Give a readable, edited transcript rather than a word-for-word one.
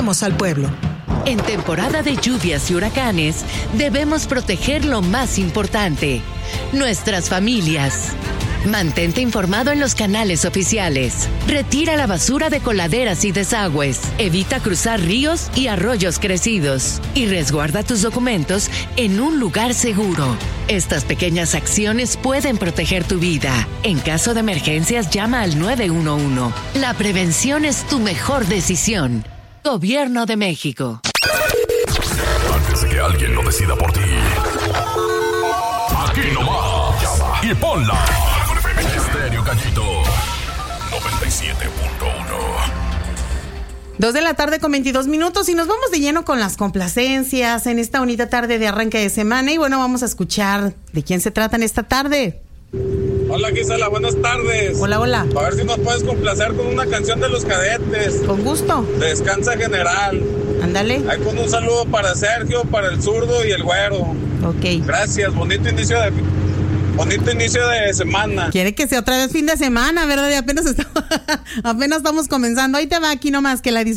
cuidamos al pueblo. En temporada de lluvias y huracanes, debemos proteger lo más importante, nuestras familias. Mantente informado en los canales oficiales. Retira la basura de coladeras y desagües. Evita cruzar ríos y arroyos crecidos. Y resguarda tus documentos en un lugar seguro. Estas pequeñas acciones pueden proteger tu vida. En caso de emergencias, llama al 911. La prevención es tu mejor decisión. Gobierno de México. Antes de que alguien lo decida por ti. Aquí nomás. Llama y ponla. Estéreo Gallito 97.1. 2:22 y nos vamos de lleno con las complacencias en esta bonita tarde de arranque de semana. Y bueno, vamos a escuchar de quién se trata en esta tarde. Hola Gisela, buenas tardes. Hola, hola. A ver si nos puedes complacer con una canción de Los Cadetes. Con gusto. Descansa General. Ándale. Ahí con un saludo para Sergio, para el zurdo y el güero. Ok. Gracias, bonito inicio de semana. Quiere que sea otra vez fin de semana, ¿verdad? Y apenas estamos comenzando. Ahí te va, aquí nomás, que la disfrutes.